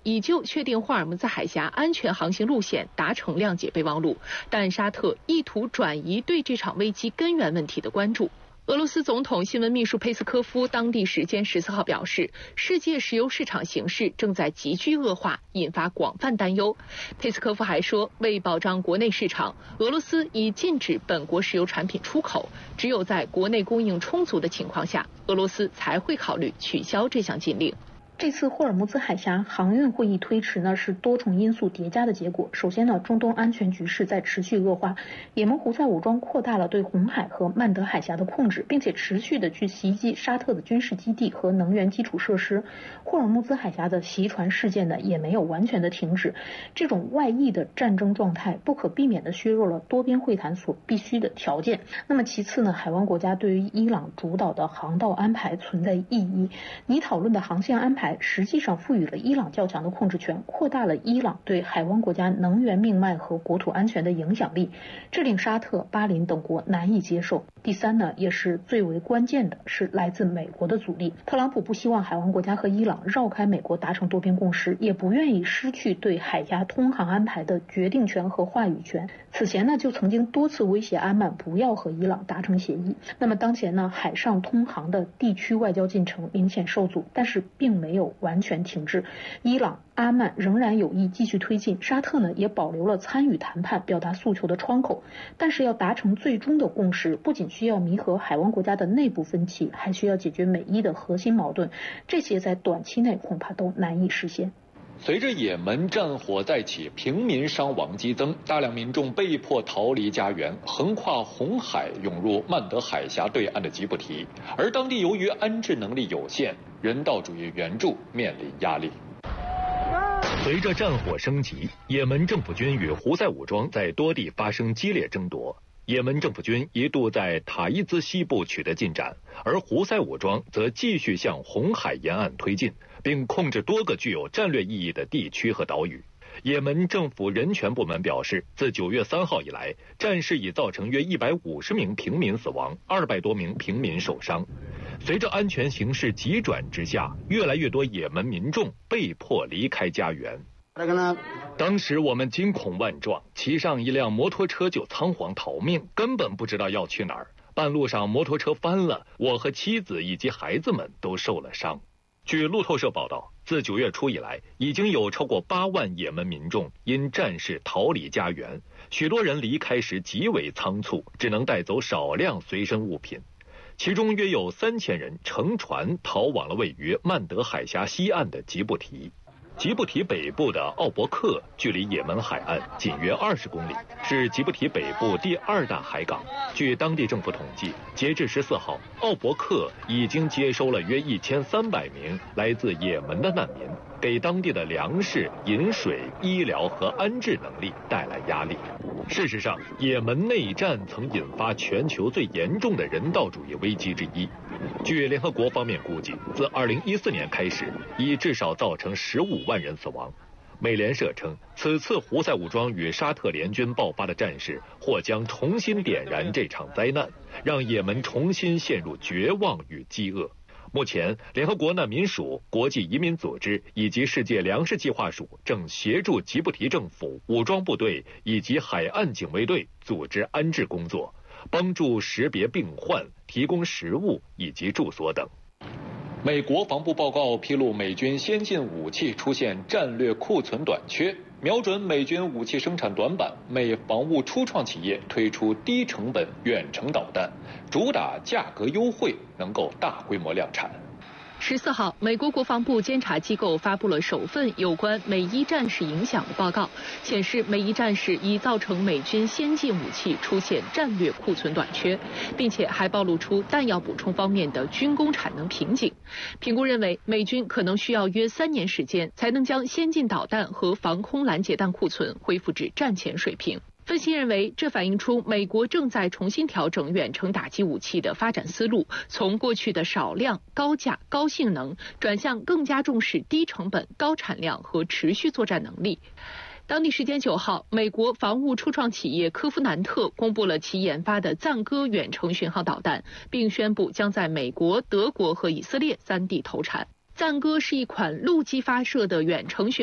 已就确定霍尔木兹海峡安全航行路线达成谅解备忘录，但沙特意图转移对这场危机根源问题的关注。俄罗斯总统新闻秘书佩斯科夫当地时间14号表示，世界石油市场形势正在急剧恶化，引发广泛担忧。佩斯科夫还说，为保障国内市场，俄罗斯已禁止本国石油产品出口，只有在国内供应充足的情况下，俄罗斯才会考虑取消这项禁令。 这次霍尔木兹海峡航运会议推迟呢，是多重因素叠加的结果。首先呢，中东安全局势在持续恶化，也门胡塞武装扩大了对红海和曼德海峡的控制，并且持续的去袭击沙特的军事基地和能源基础设施。霍尔木兹海峡的袭船事件呢，也没有完全的停止。这种外溢的战争状态不可避免的削弱了多边会谈所必须的条件。那么其次呢，海湾国家对于伊朗主导的航道安排存在异议。你讨论的航线安排实际上赋予了伊朗较强的控制权，扩大了伊朗对海湾国家能源命脉和国土安全的影响力，这令沙特、巴林等国难以接受。第三呢，也是最为关键的是来自美国的阻力。特朗普不希望海湾国家和伊朗绕开美国达成多边共识，也不愿意失去对海峡通航安排的决定权和话语权。此前呢，就曾经多次威胁安曼不要和伊朗达成协议。那么当前呢，海上通航的地区外交进程明显受阻，但是并没有完全停滞。伊朗、阿曼仍然有意继续推进，沙特呢也保留了参与谈判、表达诉求的窗口。但是要达成最终的共识，不仅需要弥合海湾国家的内部分歧，还需要解决美伊的核心矛盾，这些在短期内恐怕都难以实现。 随着也门战火再起，平民伤亡激增，大量民众被迫逃离家园，横跨红海涌入曼德海峡对岸的吉布提，而当地由于安置能力有限，人道主义援助面临压力。随着战火升级，也门政府军与胡塞武装在多地发生激烈争夺。也门政府军一度在塔伊兹西部取得进展，而胡塞武装则继续向红海沿岸推进，并控制多个具有战略意义的地区和岛屿。也门政府人权部门表示，自9月3号以来，战事已造成约150名平民死亡，200多名平民受伤。随着安全形势急转直下，越来越多也门民众被迫离开家园。当时我们惊恐万状，骑上一辆摩托车就仓皇逃命，根本不知道要去哪儿。半路上摩托车翻了，我和妻子以及孩子们都受了伤。据路透社报道，自9月初以来，已经有超过8万也门民众因战事逃离家园，许多人离开时极为仓促，只能带走少量随身物品。其中约有3000人乘船逃往了位于曼德海峡西岸的吉布提。吉布提北部的奥伯克距离也门海岸仅约20公里，是吉布提北部第2大海港。据当地政府统计，截至14号，奥伯克已经接收了约1300名来自也门的难民，给当地的粮食、饮水、医疗和安置能力带来压力。事实上，也门内战曾引发全球最严重的人道主义危机之一。据联合国方面估计，自2014年开始，已至少造成15万人死亡。美联社称，此次胡塞武装与沙特联军爆发的战事或将重新点燃这场灾难，让也门重新陷入绝望与饥饿。目前，联合国难民署、国际移民组织以及世界粮食计划署正协助吉布提政府、武装部队以及海岸警卫队组织安置工作，帮助识别病患，提供食物以及住所等。美国防部报告披露，美军先进武器出现战略库存短缺，瞄准美军武器生产短板，美防务初创企业推出低成本远程导弹，主打价格优惠，能够大规模量产。 14号，美国国防部监察机构发布了首份有关美伊战事影响的报告，显示美伊战事已造成美军先进武器出现战略库存短缺，并且还暴露出弹药补充方面的军工产能瓶颈。评估认为，美军可能需要约3年时间才能将先进导弹和防空拦截弹库存恢复至战前水平。分析认为，这反映出美国正在重新调整远程打击武器的发展思路，从过去的少量、高价、高性能，转向更加重视低成本、高产量和持续作战能力。当地时间9号，美国防务初创企业科夫南特公布了其研发的赞歌远程巡航导弹，并宣布将在美国、德国和以色列3地投产。赞歌是一款陆基发射的远程巡